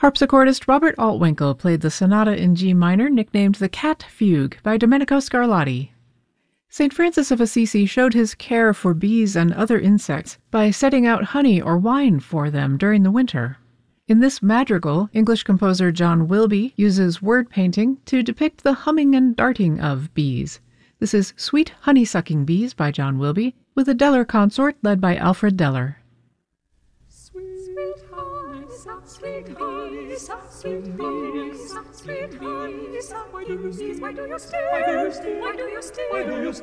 Harpsichordist Robert Altwinkle played the sonata in G minor nicknamed the Cat Fugue by Domenico Scarlatti. St. Francis of Assisi showed his care for bees and other insects by setting out honey or wine for them during the winter. In this madrigal, English composer John Wilbye uses word painting to depict the humming and darting of bees. This is Sweet Honeysucking Bees by John Wilbye, with a Deller consort led by Alfred Deller. Sweet bees, sweet bees, sweet bees, why do you stay? Why do you stay? Why do you stay? Why do you stay?